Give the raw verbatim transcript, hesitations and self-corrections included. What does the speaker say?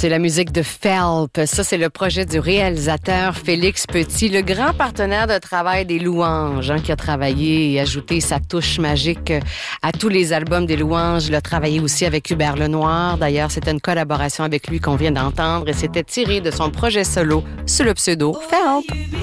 C'est la musique de Phelps. Ça, c'est le projet du réalisateur Félix Petit, le grand partenaire de travail des Louanges, hein, qui a travaillé et ajouté sa touche magique à tous les albums des Louanges. Il a travaillé aussi avec Hubert Lenoir. D'ailleurs, c'était une collaboration avec lui qu'on vient d'entendre et c'était tiré de son projet solo sous le pseudo Phelps.